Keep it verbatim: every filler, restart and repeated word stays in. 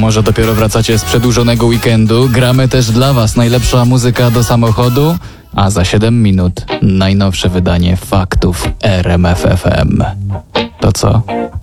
może dopiero wracacie z przedłużonego weekendu, gramy też dla was najlepsza muzyka do samochodu, a za siedem minut najnowsze wydanie faktów R M F F M. To co?